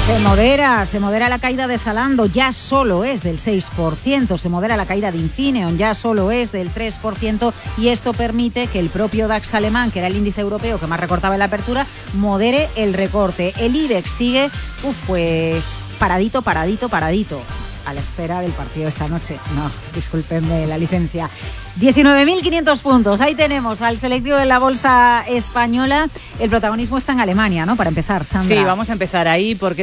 Se modera la caída de Zalando, ya solo es del 6%, se modera la caída de Infineon, ya solo es del 3%, y esto permite que el propio DAX alemán, que era el índice europeo que más recortaba en la apertura, modere el recorte. El IBEX sigue, pues paradito, a la espera del partido de esta noche. No, discúlpenme la licencia. 19.500 puntos, ahí tenemos al selectivo de la bolsa española. El protagonismo está en Alemania, ¿no? Para empezar, Sandra. Sí, vamos a empezar ahí porque